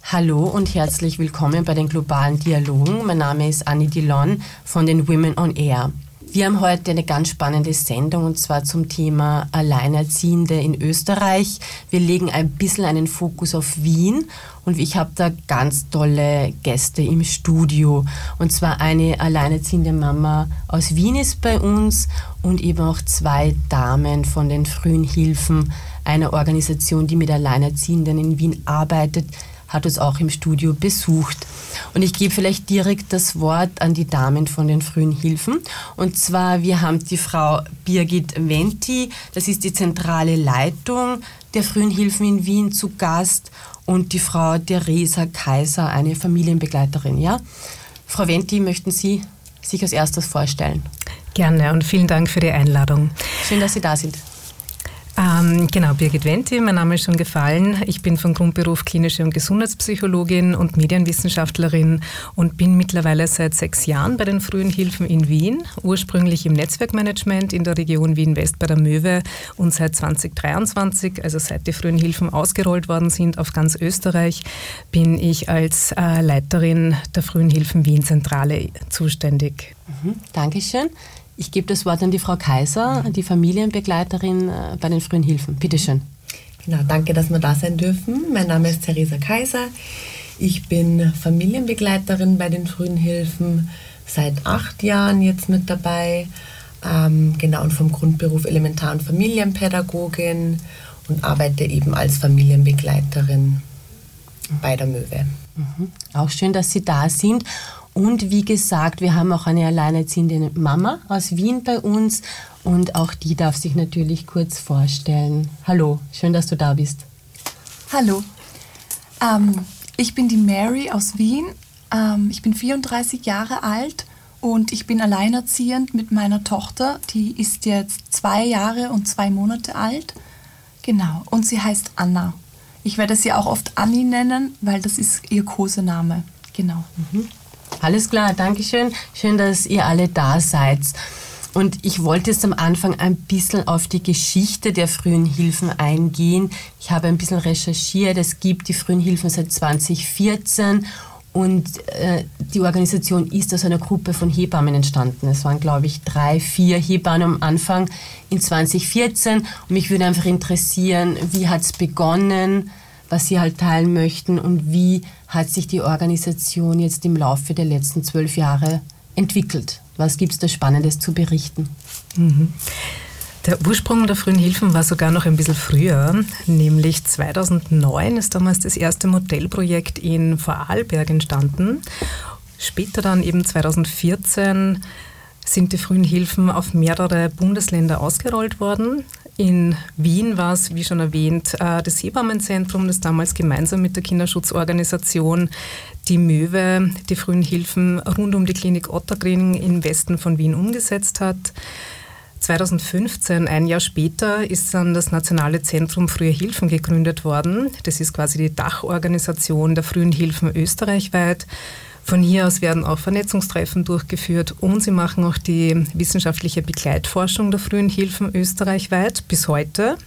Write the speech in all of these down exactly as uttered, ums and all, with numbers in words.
Hallo und herzlich willkommen bei den globalen Dialogen. Mein Name ist Annie Dillon von den Women on Air. Wir haben heute eine ganz spannende Sendung und zwar zum Thema Alleinerziehende in Österreich. Wir legen ein bisschen einen Fokus auf Wien und ich habe da ganz tolle Gäste im Studio. Und zwar eine alleinerziehende Mama aus Wien ist bei uns und eben auch zwei Damen von den Frühen Hilfen, einer Organisation, die mit Alleinerziehenden in Wien arbeitet, hat uns auch im Studio besucht. Und ich gebe vielleicht direkt das Wort an die Damen von den Frühen Hilfen. Und zwar, wir haben die Frau Birgit Venti, das ist die zentrale Leitung der Frühen Hilfen in Wien, zu Gast. Und die Frau Theresa Kaiser, eine Familienbegleiterin. Ja? Frau Venti, möchten Sie sich als erstes vorstellen? Gerne und vielen Dank für die Einladung. Schön, dass Sie da sind. Ähm, genau, Birgit Venti, mein Name ist schon gefallen. Ich bin von Grundberuf klinische und Gesundheitspsychologin und Medienwissenschaftlerin und bin mittlerweile seit sechs Jahren bei den Frühen Hilfen in Wien, ursprünglich im Netzwerkmanagement in der Region Wien-West bei der Möwe und seit zwanzig dreiundzwanzig, also seit die Frühen Hilfen ausgerollt worden sind auf ganz Österreich, bin ich als äh, Leiterin der Frühen Hilfen Wien-Zentrale zuständig. Mhm, Dankeschön. Ich gebe das Wort an die Frau Kaiser, die Familienbegleiterin bei den Frühen Hilfen. Bitte schön. Genau, danke, dass wir da sein dürfen. Mein Name ist Theresa Kaiser. Ich bin Familienbegleiterin bei den Frühen Hilfen, seit acht Jahren jetzt mit dabei. Ähm, genau, und vom Grundberuf Elementar- und Familienpädagogin und arbeite eben als Familienbegleiterin bei der Möwe. Mhm. Auch schön, dass Sie da sind. Und wie gesagt, wir haben auch eine alleinerziehende Mama aus Wien bei uns und auch die darf sich natürlich kurz vorstellen. Hallo, schön, dass du da bist. Hallo, ähm, ich bin die Mary aus Wien. Ähm, ich bin vierunddreißig Jahre alt und ich bin alleinerziehend mit meiner Tochter. Die ist jetzt zwei Jahre und zwei Monate alt. Genau, und sie heißt Anna. Ich werde sie auch oft Anni nennen, weil das ist ihr Kosename. Genau. Mhm. Alles klar, danke schön. Schön, dass ihr alle da seid. Und ich wollte jetzt am Anfang ein bisschen auf die Geschichte der Frühen Hilfen eingehen. Ich habe ein bisschen recherchiert. Es gibt die Frühen Hilfen seit zwanzig vierzehn und äh, die Organisation ist aus einer Gruppe von Hebammen entstanden. Es waren, glaube ich, drei, vier Hebammen am Anfang in zwanzig vierzehn. Und mich würde einfach interessieren, wie hat es begonnen, was Sie halt teilen möchten und wie hat sich die Organisation jetzt im Laufe der letzten zwölf Jahre entwickelt? Was gibt es da Spannendes zu berichten? Mhm. Der Ursprung der Frühen Hilfen war sogar noch ein bisschen früher, nämlich zweitausendneun ist damals das erste Modellprojekt in Vorarlberg entstanden. Später dann eben zweitausendvierzehn sind die Frühen Hilfen auf mehrere Bundesländer ausgerollt worden. In Wien war es, wie schon erwähnt, das Hebammenzentrum, das damals gemeinsam mit der Kinderschutzorganisation die Möwe, die Frühen Hilfen rund um die Klinik Ottakring im Westen von Wien umgesetzt hat. zweitausendfünfzehn, ein Jahr später, ist dann das Nationale Zentrum Frühe Hilfen gegründet worden. Das ist quasi die Dachorganisation der Frühen Hilfen österreichweit. Von hier aus werden auch Vernetzungstreffen durchgeführt und sie machen auch die wissenschaftliche Begleitforschung der Frühen Hilfen österreichweit bis heute.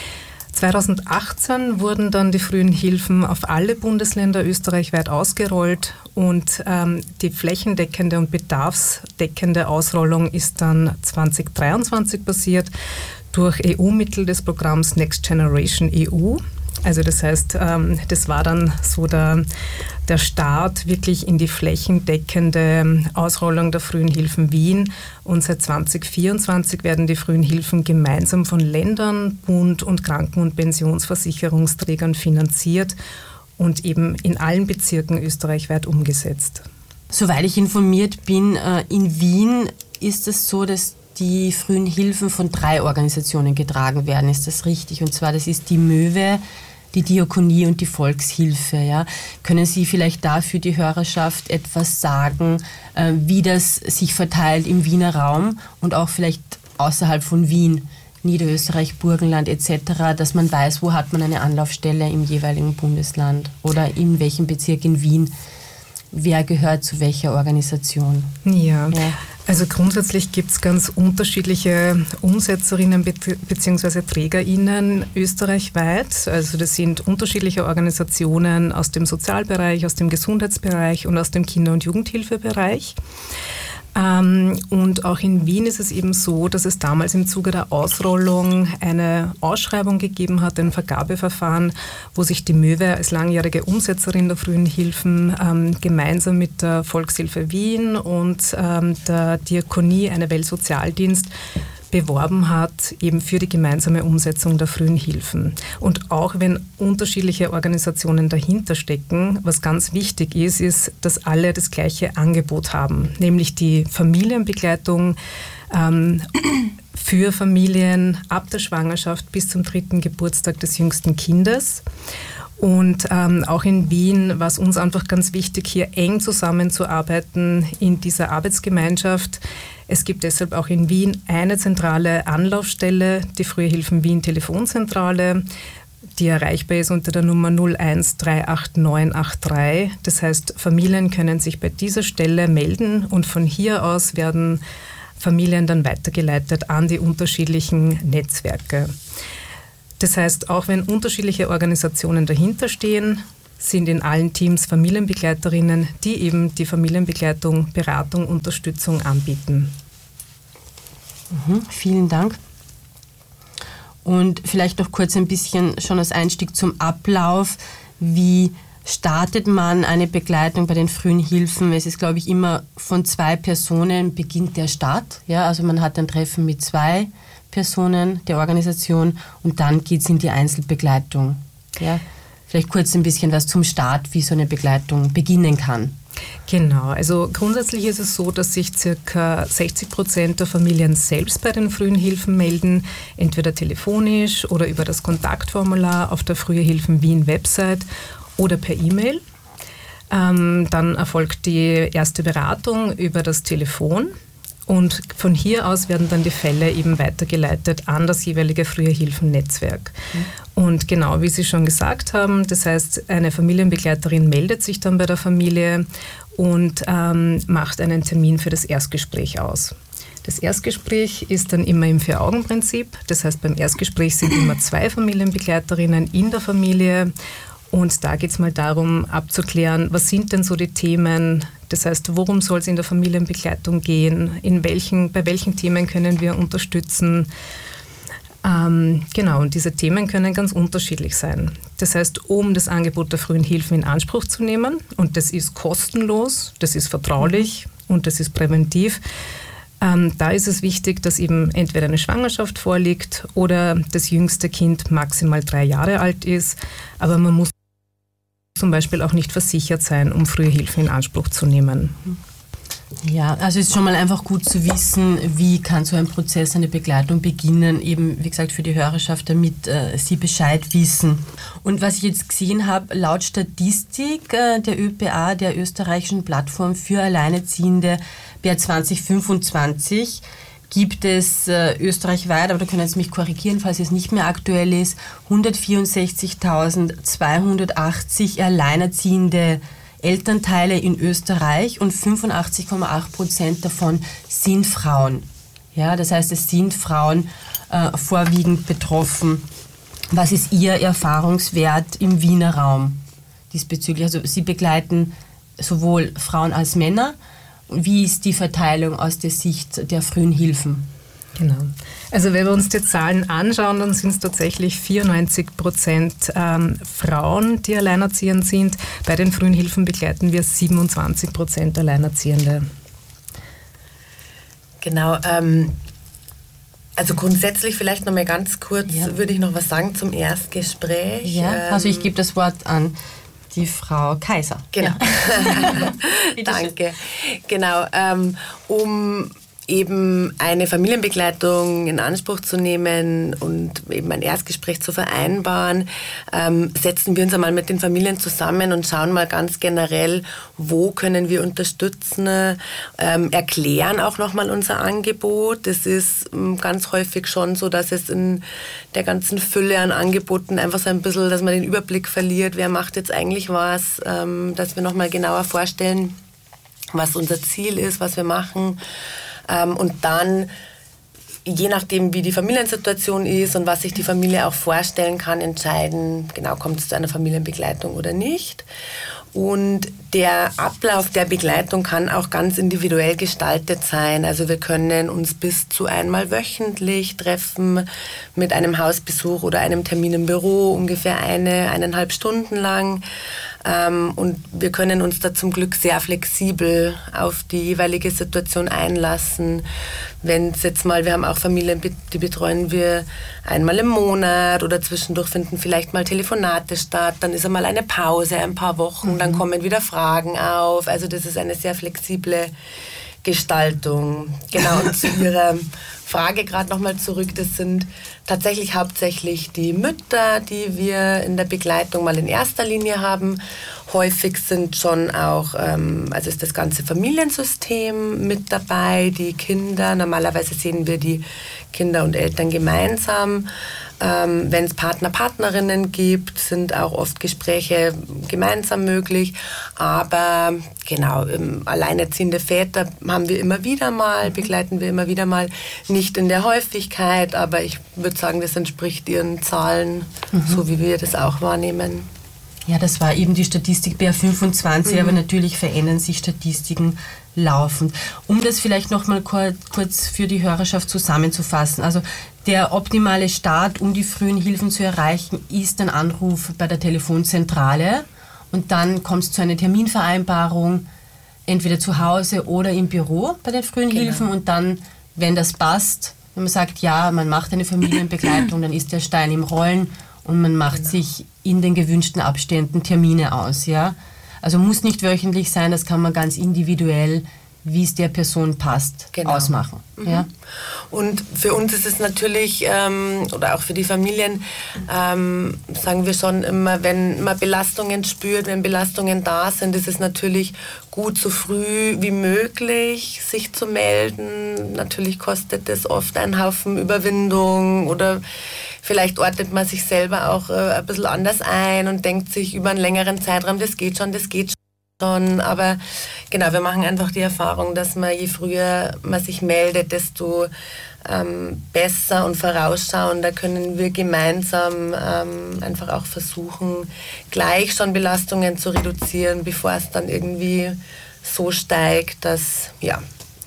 zweitausendachtzehn wurden dann die Frühen Hilfen auf alle Bundesländer österreichweit ausgerollt und ähm, die flächendeckende und bedarfsdeckende Ausrollung ist dann zwanzig dreiundzwanzig passiert durch E U-Mittel des Programms Next Generation E U. Also das heißt, ähm, das war dann so der, der Start wirklich in die flächendeckende Ausrollung der Frühen Hilfen Wien. Und seit zwanzig vierundzwanzig werden die Frühen Hilfen gemeinsam von Ländern, Bund und Kranken- und Pensionsversicherungsträgern finanziert und eben in allen Bezirken österreichweit umgesetzt. Soweit ich informiert bin, in Wien ist es so, dass die Frühen Hilfen von drei Organisationen getragen werden. Ist das richtig? Und zwar, das ist die Möwe, die Diakonie und die Volkshilfe. Ja? Können Sie vielleicht dafür die Hörerschaft etwas sagen, wie das sich verteilt im Wiener Raum und auch vielleicht außerhalb von Wien, Niederösterreich, Burgenland et cetera, dass man weiß, wo hat man eine Anlaufstelle im jeweiligen Bundesland oder in welchem Bezirk in Wien wer gehört zu welcher Organisation? Ja, ja. Also grundsätzlich gibt es ganz unterschiedliche Umsetzerinnen bzw. TrägerInnen österreichweit. Also das sind unterschiedliche Organisationen aus dem Sozialbereich, aus dem Gesundheitsbereich und aus dem Kinder- und Jugendhilfebereich. Und auch in Wien ist es eben so, dass es damals im Zuge der Ausrollung eine Ausschreibung gegeben hat, ein Vergabeverfahren, wo sich die Möwe als langjährige Umsetzerin der frühen Hilfen ähm, gemeinsam mit der Volkshilfe Wien und ähm, der Diakonie, eine Weltsozialdienst, beworben hat, eben für die gemeinsame Umsetzung der frühen Hilfen. Und auch wenn unterschiedliche Organisationen dahinter stecken, was ganz wichtig ist, ist, dass alle das gleiche Angebot haben, nämlich die Familienbegleitung ähm, für Familien ab der Schwangerschaft bis zum dritten Geburtstag des jüngsten Kindes. Und ähm, auch in Wien war es uns einfach ganz wichtig, hier eng zusammenzuarbeiten in dieser Arbeitsgemeinschaft. Es gibt deshalb auch in Wien eine zentrale Anlaufstelle, die Frühe Hilfen Wien Telefonzentrale, die erreichbar ist unter der Nummer null eins drei acht neun acht drei. Das heißt, Familien können sich bei dieser Stelle melden und von hier aus werden Familien dann weitergeleitet an die unterschiedlichen Netzwerke. Das heißt, auch wenn unterschiedliche Organisationen dahinter stehen, sind in allen Teams Familienbegleiterinnen, die eben die Familienbegleitung, Beratung, Unterstützung anbieten. Mhm, vielen Dank. Und vielleicht noch kurz ein bisschen schon als Einstieg zum Ablauf. Wie startet man eine Begleitung bei den frühen Hilfen? Es ist, glaube ich, immer von zwei Personen beginnt der Start. Ja, also man hat ein Treffen mit zwei Personen der Organisation und dann geht es in die Einzelbegleitung. Ja. Vielleicht kurz ein bisschen was zum Start, wie so eine Begleitung beginnen kann. Genau, also grundsätzlich ist es so, dass sich ca. sechzig Prozent der Familien selbst bei den frühen Hilfen melden, entweder telefonisch oder über das Kontaktformular auf der Frühe Hilfen Wien Website oder per E-Mail. Ähm, dann erfolgt die erste Beratung über das Telefon. Und von hier aus werden dann die Fälle eben weitergeleitet an das jeweilige Frühe Hilfen-Netzwerk. Mhm. Und genau wie Sie schon gesagt haben, das heißt, eine Familienbegleiterin meldet sich dann bei der Familie und ähm, macht einen Termin für das Erstgespräch aus. Das Erstgespräch ist dann immer im Vier-Augen-Prinzip. Das heißt, beim Erstgespräch sind immer zwei Familienbegleiterinnen in der Familie. Und da geht es mal darum, abzuklären, was sind denn so die Themen, das heißt, worum soll es in der Familienbegleitung gehen, in welchen, bei welchen Themen können wir unterstützen. Ähm, genau, und diese Themen können ganz unterschiedlich sein. Das heißt, um das Angebot der frühen Hilfen in Anspruch zu nehmen, und das ist kostenlos, das ist vertraulich und das ist präventiv, ähm, da ist es wichtig, dass eben entweder eine Schwangerschaft vorliegt oder das jüngste Kind maximal drei Jahre alt ist, aber man muss zum Beispiel auch nicht versichert sein, um frühe Hilfen in Anspruch zu nehmen. Ja, also es ist schon mal einfach gut zu wissen, wie kann so ein Prozess, eine Begleitung beginnen, eben wie gesagt für die Hörerschaft, damit äh, sie Bescheid wissen. Und was ich jetzt gesehen habe, laut Statistik äh, der Ö P A, der österreichischen Plattform für Alleinerziehende, per zwanzig fünfundzwanzig gibt es äh, österreichweit, aber da können Sie mich korrigieren, falls es nicht mehr aktuell ist, hundertvierundsechzigtausendzweihundertachtzig alleinerziehende Elternteile in Österreich und fünfundachtzig Komma acht Prozent davon sind Frauen. Ja, das heißt, es sind Frauen äh, vorwiegend betroffen. Was ist Ihr Erfahrungswert im Wiener Raum diesbezüglich? Also Sie begleiten sowohl Frauen als Männer. Wie ist die Verteilung aus der Sicht der frühen Hilfen? Genau. Also wenn wir uns die Zahlen anschauen, dann sind es tatsächlich vierundneunzig Prozent ähm, Frauen, die alleinerziehend sind. Bei den frühen Hilfen begleiten wir siebenundzwanzig Prozent Alleinerziehende. Genau. Ähm, also grundsätzlich vielleicht noch mal ganz kurz, ja. würde ich noch was sagen zum Erstgespräch. Ja, ähm, also ich gebe das Wort an die Frau Kaiser. Genau. Ja. Danke. Genau. Ähm, um eben eine Familienbegleitung in Anspruch zu nehmen und eben ein Erstgespräch zu vereinbaren, ähm, setzen wir uns einmal mit den Familien zusammen und schauen mal ganz generell, wo können wir unterstützen, ähm, erklären auch nochmal unser Angebot. Es ist ähm, ganz häufig schon so, dass es in der ganzen Fülle an Angeboten einfach so ein bisschen, dass man den Überblick verliert, wer macht jetzt eigentlich was, ähm, dass wir nochmal genauer vorstellen, was unser Ziel ist, was wir machen. Ähm, und dann, je nachdem, wie die Familiensituation ist und was sich die Familie auch vorstellen kann, entscheiden, genau, kommt es zu einer Familienbegleitung oder nicht. Und der Ablauf der Begleitung kann auch ganz individuell gestaltet sein. Also wir können uns bis zu einmal wöchentlich treffen mit einem Hausbesuch oder einem Termin im Büro, ungefähr eine, eineinhalb Stunden lang. Und wir können uns da zum Glück sehr flexibel auf die jeweilige Situation einlassen. Wenn es jetzt mal, wir haben auch Familien, die betreuen wir einmal im Monat oder zwischendurch finden vielleicht mal Telefonate statt, dann ist einmal eine Pause, ein paar Wochen, mhm. dann kommen wieder Fragen auf. Also das ist eine sehr flexible Gestaltung. Genau, und zu Ihrer Frage gerade nochmal zurück, das sind tatsächlich hauptsächlich die Mütter, die wir in der Begleitung mal in erster Linie haben. Häufig sind schon auch, ähm, also ist das ganze Familiensystem mit dabei, die Kinder, normalerweise sehen wir die Kinder und Eltern gemeinsam. Ähm, wenn es Partner, Partnerinnen gibt, sind auch oft Gespräche gemeinsam möglich. Aber genau, ähm, alleinerziehende Väter haben wir immer wieder mal, begleiten wir immer wieder mal. Nicht in der Häufigkeit, aber ich würde sagen, das entspricht ihren Zahlen, mhm. so wie wir das auch wahrnehmen. Ja, das war eben die Statistik B R fünfundzwanzig, mhm. aber natürlich verändern sich Statistiken laufend. Um das vielleicht noch mal kurz, kurz für die Hörerschaft zusammenzufassen. Also der optimale Start, um die frühen Hilfen zu erreichen, ist ein Anruf bei der Telefonzentrale und dann kommt es zu einer Terminvereinbarung, entweder zu Hause oder im Büro bei den frühen genau. Hilfen und dann, wenn das passt, wenn man sagt, ja, man macht eine Familienbegleitung, dann ist der Stein im Rollen und man macht genau. sich in den gewünschten Abständen Termine aus, ja. Also muss nicht wöchentlich sein, das kann man ganz individuell, wie es der Person passt, genau. ausmachen. Mhm. Ja? Und für uns ist es natürlich, ähm, oder auch für die Familien, ähm, sagen wir schon immer, wenn man Belastungen spürt, wenn Belastungen da sind, ist es natürlich gut, so früh wie möglich sich zu melden. Natürlich kostet das oft einen Haufen Überwindung oder vielleicht ordnet man sich selber auch äh, ein bisschen anders ein und denkt sich über einen längeren Zeitraum, das geht schon, das geht schon. Aber genau, wir machen einfach die Erfahrung, dass man, je früher man sich meldet, desto ähm, besser und vorausschauender können wir gemeinsam ähm, einfach auch versuchen, gleich schon Belastungen zu reduzieren, bevor es dann irgendwie so steigt, dass, ja,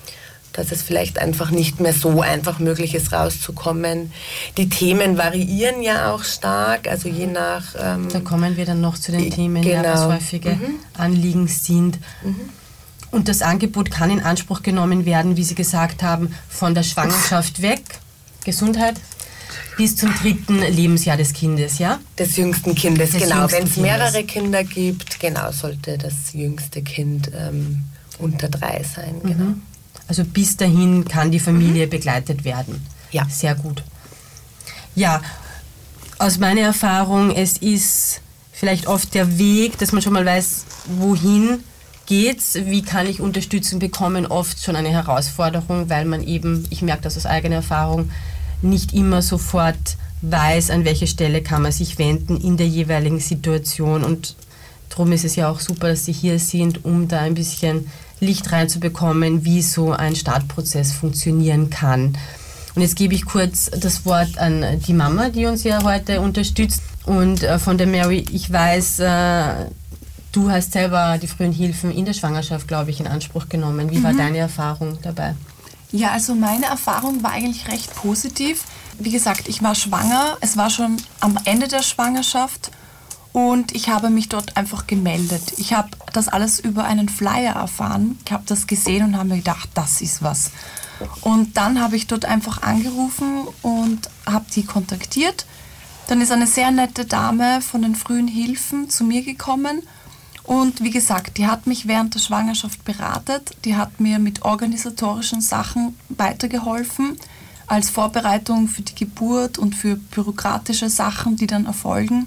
dass es vielleicht einfach nicht mehr so einfach möglich ist, rauszukommen. Die Themen variieren ja auch stark, also je nach... Ähm, da kommen wir dann noch zu den Themen, genau. ja, was häufige mhm. Anliegen sind. Mhm. Und das Angebot kann in Anspruch genommen werden, wie Sie gesagt haben, von der Schwangerschaft weg, Gesundheit, bis zum dritten Lebensjahr des Kindes, ja? Des jüngsten Kindes, des genau. Wenn es mehrere Kindes. Kinder gibt, genau, sollte das jüngste Kind ähm, unter drei sein, mhm. genau. Also bis dahin kann die Familie mhm. begleitet werden. Ja. Sehr gut. Ja, aus meiner Erfahrung, es ist vielleicht oft der Weg, dass man schon mal weiß, wohin geht's, wie kann ich Unterstützung bekommen, oft schon eine Herausforderung, weil man eben, ich merke das aus eigener Erfahrung, nicht immer sofort weiß, an welche Stelle kann man sich wenden in der jeweiligen Situation. Und darum ist es ja auch super, dass Sie hier sind, um da ein bisschen Licht reinzubekommen, wie so ein Startprozess funktionieren kann. Und jetzt gebe ich kurz das Wort an die Mama, die uns ja heute unterstützt. Und äh, von der Mary, ich weiß, äh, du hast selber die frühen Hilfen in der Schwangerschaft, glaube ich, in Anspruch genommen. Wie mhm. war deine Erfahrung dabei? Ja, also meine Erfahrung war eigentlich recht positiv. Wie gesagt, ich war schwanger, es war schon am Ende der Schwangerschaft. Und ich habe mich dort einfach gemeldet. Ich habe das alles über einen Flyer erfahren. Ich habe das gesehen und habe mir gedacht, das ist was. Und dann habe ich dort einfach angerufen und habe die kontaktiert. Dann ist eine sehr nette Dame von den frühen Hilfen zu mir gekommen Und wie gesagt, die hat mich während der Schwangerschaft beratet, die hat mir mit organisatorischen Sachen weitergeholfen, als Vorbereitung für die Geburt und für bürokratische Sachen, die dann erfolgen.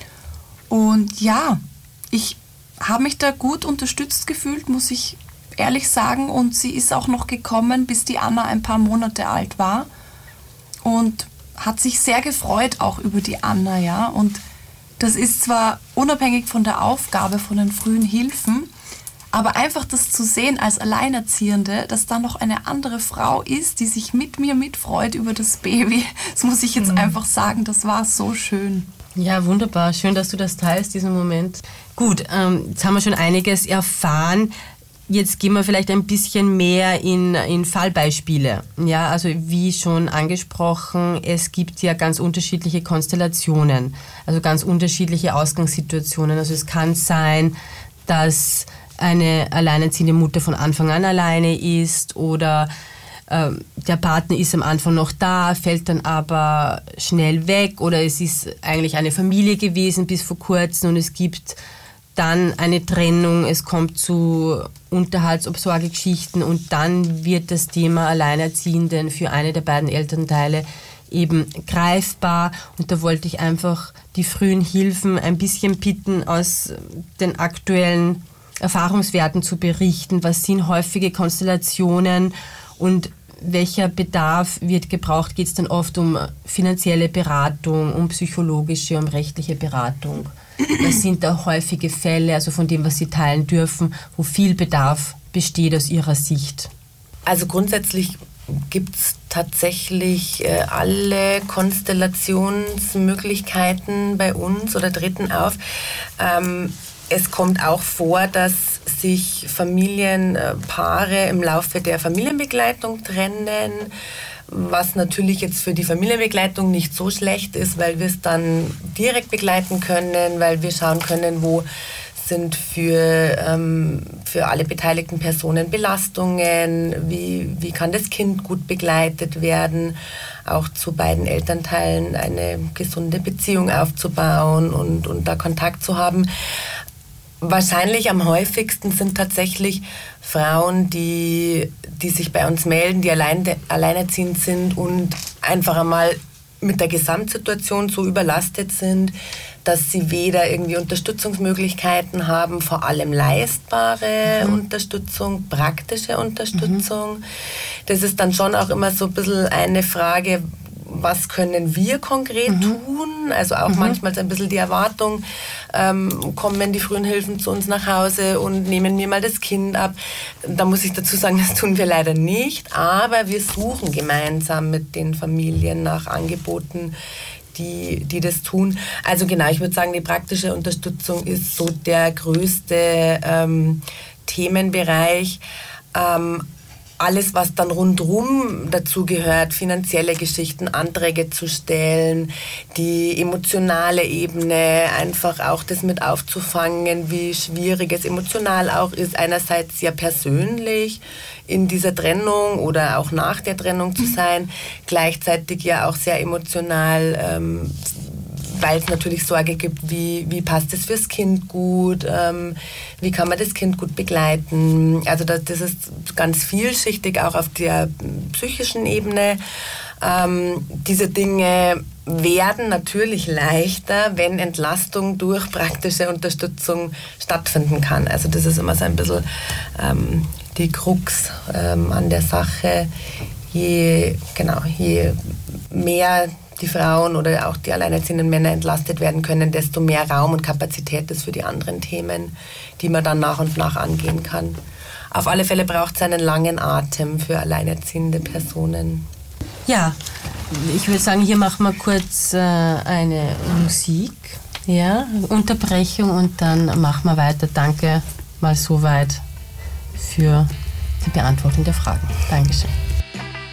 Und ja, ich habe mich da gut unterstützt gefühlt, muss ich ehrlich sagen. Und sie ist auch noch gekommen, bis die Anna ein paar Monate alt war. Und hat sich sehr gefreut auch über die Anna, ja. Und das ist zwar unabhängig von der Aufgabe von den frühen Hilfen, aber einfach das zu sehen als Alleinerziehende, dass da noch eine andere Frau ist, die sich mit mir mitfreut über das Baby, das muss ich jetzt mhm. einfach sagen, das war so schön. Ja, wunderbar. Schön, dass du das teilst, diesen Moment. Gut, ähm, jetzt haben wir schon einiges erfahren. Jetzt gehen wir vielleicht ein bisschen mehr in, in Fallbeispiele. Ja, also wie schon angesprochen, es gibt ja ganz unterschiedliche Konstellationen, also ganz unterschiedliche Ausgangssituationen. Also es kann sein, dass eine alleinerziehende Mutter von Anfang an alleine ist oder äh, der Partner ist am Anfang noch da, fällt dann aber schnell weg oder es ist eigentlich eine Familie gewesen bis vor kurzem und es gibt dann eine Trennung, es kommt zu Unterhaltsobsorgegeschichten und dann wird das Thema Alleinerziehenden für eine der beiden Elternteile eben greifbar und da wollte ich einfach die frühen Hilfen ein bisschen bitten, aus den aktuellen Erfahrungswerten zu berichten. Was sind häufige Konstellationen und welcher Bedarf wird gebraucht? Geht es dann oft um finanzielle Beratung, um psychologische, um rechtliche Beratung? Was sind da häufige Fälle, also von dem, was Sie teilen dürfen, wo viel Bedarf besteht aus Ihrer Sicht? Also grundsätzlich gibt es tatsächlich äh, alle Konstellationsmöglichkeiten bei uns oder treten auf. Ähm, es kommt auch vor, dass sich Familienpaare im Laufe der Familienbegleitung trennen, was natürlich jetzt für die Familienbegleitung nicht so schlecht ist, weil wir es dann direkt begleiten können, weil wir schauen können, wo sind für, ähm, für alle beteiligten Personen Belastungen, wie, wie kann das Kind gut begleitet werden, auch zu beiden Elternteilen eine gesunde Beziehung aufzubauen und, und da Kontakt zu haben. Wahrscheinlich am häufigsten sind tatsächlich Frauen, die, die sich bei uns melden, die allein, alleinerziehend sind und einfach einmal mit der Gesamtsituation so überlastet sind, dass sie weder irgendwie Unterstützungsmöglichkeiten haben, vor allem leistbare mhm. Unterstützung, praktische Unterstützung. Mhm. Das ist dann schon auch immer so ein bisschen eine Frage, was können wir konkret mhm. tun? Also auch mhm. manchmal so ein bisschen die Erwartung, ähm, kommen die frühen Hilfen zu uns nach Hause und nehmen mir mal das Kind ab. Da muss ich dazu sagen, das tun wir leider nicht, aber wir suchen gemeinsam mit den Familien nach Angeboten, die, die das tun. Also genau, ich würde sagen, die praktische Unterstützung ist so der größte ähm, Themenbereich. Ähm, Alles, was dann rundherum dazu gehört, finanzielle Geschichten, Anträge zu stellen, die emotionale Ebene, einfach auch das mit aufzufangen, wie schwierig es emotional auch ist, einerseits ja persönlich in dieser Trennung oder auch nach der Trennung zu sein, gleichzeitig ja auch sehr emotional, ähm, weil es natürlich Sorge gibt, wie, wie passt es fürs Kind gut, ähm, wie kann man das Kind gut begleiten. Also das, das ist ganz vielschichtig, auch auf der psychischen Ebene. Ähm, diese Dinge werden natürlich leichter, wenn Entlastung durch praktische Unterstützung stattfinden kann. Also das ist immer so ein bisschen ähm, die Krux ähm, an der Sache. Je, genau, je mehr die Frauen oder auch die alleinerziehenden Männer entlastet werden können, desto mehr Raum und Kapazität ist für die anderen Themen, die man dann nach und nach angehen kann. Auf alle Fälle braucht es einen langen Atem für alleinerziehende Personen. Ja, ich würde sagen, hier machen wir kurz äh, eine Musik, ja, Unterbrechung und dann machen wir weiter. Danke mal soweit für die Beantwortung der Fragen. Dankeschön.